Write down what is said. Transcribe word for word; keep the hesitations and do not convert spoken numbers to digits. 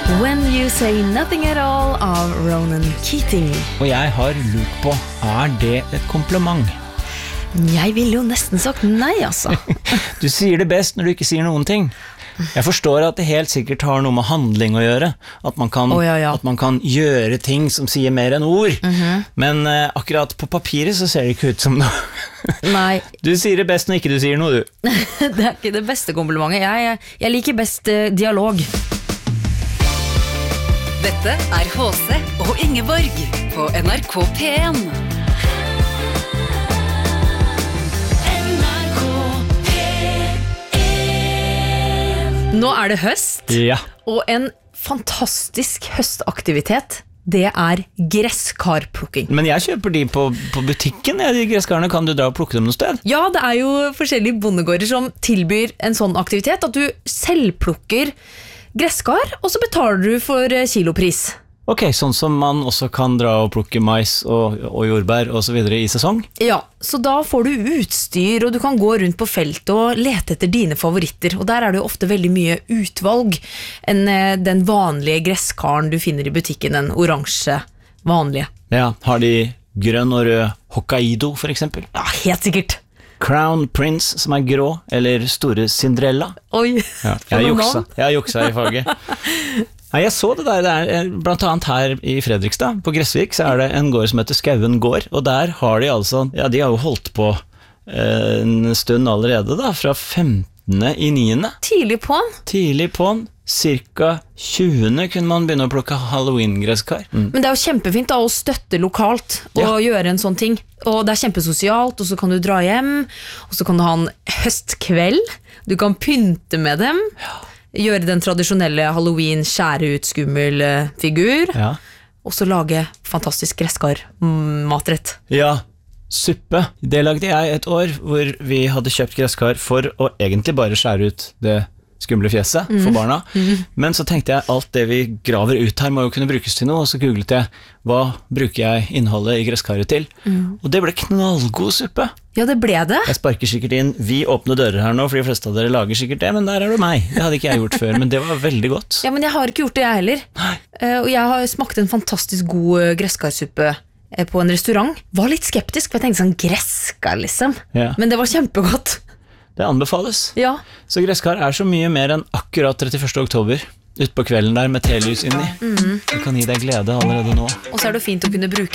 When You Say Nothing At All av Ronan Keating. Og jeg har lurt på, er det et kompliment? Jeg ville jo nesten sagt nei, altså. Du sier det best når du ikke sier noen ting. Jeg forstår at det helt sikkert har noe med handling å gjøre, at man kan, oh, ja, ja. At man kan gjøre ting som sier mer enn ord, mm-hmm. men uh, akkurat på papiret så ser det ikke ut som noe. Nei. Du sier det best når ikke du sier noe, du. Det er ikke det beste komplimentet. Jeg, jeg liker best uh, dialog. Dette er H C og Ingeborg på N R K P en. Nå er det høst, ja. Og en fantastisk høstaktivitet, det er gresskarplukking. Men jeg kjøper de på, på butikken, ja, de gresskarene. Kan du dra og plukke dem noe sted? Ja, det er jo forskjellige bondegårder som tilbyr en sånn aktivitet, at du selv plukker gresskar, og så betaler du for kilopris. Ok, sånn som man også kan dra og plukke mais og, og jordbær og så videre i sesong? Ja, så da får du utstyr, og du kan gå rundt på feltet og lete etter dine favoritter. Og der er det jo ofte veldig mye utvalg enn den vanlige gresskaren du finner i butikken, den oransje vanlige. Ja, har de grønn og rød Hokkaido for eksempel? Ja, helt sikkert. Crown Prince som er grå, eller store Cinderella. Oi, ja, jeg har juksa, jeg har juksa i faget. Nei, jeg så det der, det er blant annet her i Fredrikstad, på Gressvik, så er det en gård som heter Skauen gård, og der har de altså, ja, de har jo holdt på eh, en stund allerede da, fra femtende i niende. Tidlig på'n. Tidlig på'n, cirka tjuende kunne man begynne å plukke Halloween-gresskar. Mm. Men det er jo kjempefint da, å støtte lokalt, og ja. Gjøre en sånn ting. Og det er kjempesosialt, og så kan du dra hjem, og så kan du ha en høstkveld, du kan pynte med dem, ja. Gjøre den tradisjonelle Halloween, skjære ut skummel figur, ja. Og så lage fantastisk gresskar matrett. Ja, suppe. Det lagde jeg et år, hvor vi hadde kjøpt gresskar for å egentlig bare skjære ut det skumle fjeset for barna. Mm. Men så tenkte jeg, alt det vi graver ut her må jo kunne brukes til noe, og så googlet jeg, hva bruker jeg innholdet i gresskaret til? Mm. Og det ble knallgod suppe. Ja, det ble det. Jeg sparker sikkert inn, vi åpner dører her nå, for de fleste av dere lager sikkert det, men der er det meg. Det hadde ikke jeg gjort før, men det var veldig godt. Ja, men jeg har ikke gjort det jeg heller. Nei. Og jeg har smakt en fantastisk god gresskarsuppe på en restaurant. Var litt skeptisk, for jeg tenkte sånn gresskar liksom. Ja. Men det var kjempegodt. Det anbefales. Ja. Så gresskar er så mye mer enn akkurat trettiførste oktober. Ut på kvelden der med telys inni. Mm. Det kan gi deg glede allerede nå. Og så er det fint å kunne bruke